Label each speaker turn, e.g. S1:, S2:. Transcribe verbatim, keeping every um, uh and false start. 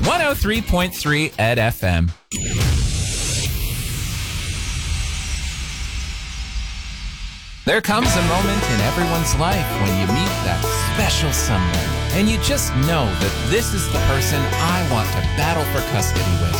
S1: one oh three point three Ed F M. There comes a moment in everyone's life when you meet that special someone, and you just know that this is the person I want to battle for custody with.